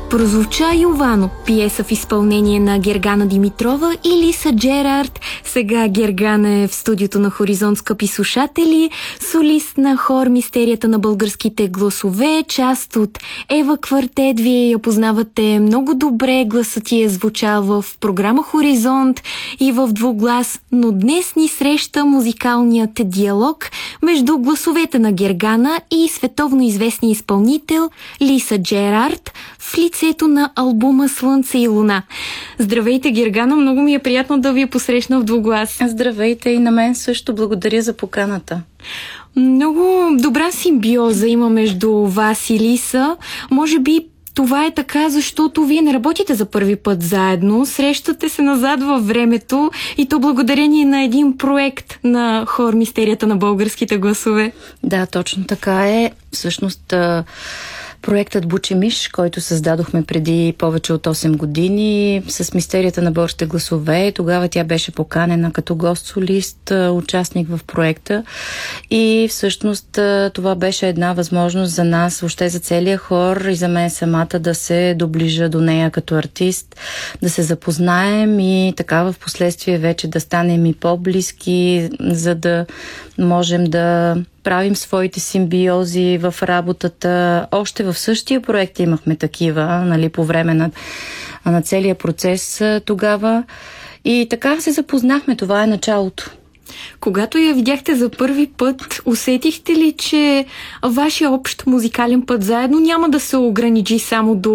Прозвуча Йовано, пиеса в изпълнение на Гергана Димитрова и Лиса Джерард. Сега Гергана е в студиото на Хоризонт, скъпи слушатели, солист на хор Мистерията на българските гласове, част от Ева Квартет. Вие я познавате много добре, гласът ти е звучал в програма Хоризонт и в двуглас, но днес ни среща музикалният диалог между гласовете на Гергана и световно известния изпълнител Лиса Джерард в лицето на албума Слънце и луна. Здравейте, Гергана, много ми е приятно да ви посрещна в двуглас. Здравейте и на мен също, благодаря за поканата. Много добра симбиоза има между вас и Лиса. Може би това е така, защото вие не работите за първи път заедно, срещате се назад във времето и то благодарение на един проект на хор Мистерията на българските гласове. Да, точно така е. Всъщност проектът Бучемиш, който създадохме преди повече от 8 години с Мистерията на българските гласове. Тогава тя беше поканена като гост-солист, участник в проекта. И всъщност това беше една възможност за нас, въобще за целия хор и за мен самата да се доближа до нея като артист, да се запознаем и така в последствие вече да станем и по-близки, за да можем да правим своите симбиози в работата. Още в същия проект имахме такива, нали, по време на целия процес тогава. И така се запознахме. Това е началото. Когато я видяхте за първи път, усетихте ли, че вашия общ музикален път заедно няма да се ограничи само до